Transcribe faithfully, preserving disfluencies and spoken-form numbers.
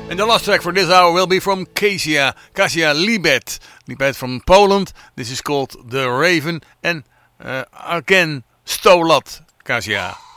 And the last track for this hour will be from Kasia, Kasia Libet. Libet from Poland. This is called The Raven. And uh, again, Stolat, Kasia.